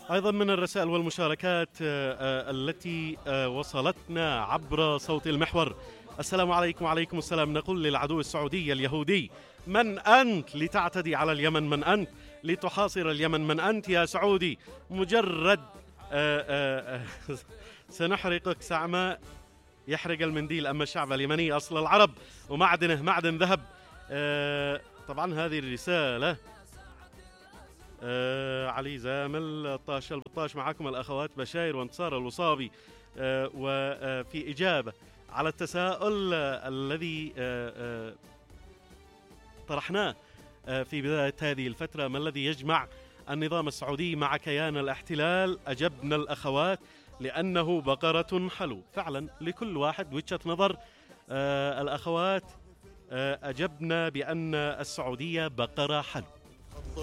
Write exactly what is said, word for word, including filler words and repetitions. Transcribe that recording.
أيضا من الرسائل والمشاركات التي وصلتنا عبر صوت المحور. السلام عليكم. وعليكم السلام. نقول للعدو السعودي اليهودي: من أنت لتعتدي على اليمن؟ من أنت لتحاصر اليمن؟ من أنت يا سعودي؟ مجرد آآ آآ سنحرقك سعماء يحرق المنديل، أما الشعب اليمني أصل العرب ومعدنه معدن ذهب. طبعا هذه الرسالة آه علي زامل طاش البطاش. معكم الأخوات بشاير وانتصار الوصابي، آه وفي إجابة على التساؤل آه الذي آه آه طرحناه آه في بداية هذه الفترة: ما الذي يجمع النظام السعودي مع كيان الاحتلال؟ أجبنا الأخوات: لأنه بقرة حلو. فعلا لكل واحد وجهة نظر. آه الأخوات آه أجبنا بأن السعودية بقرة حلو.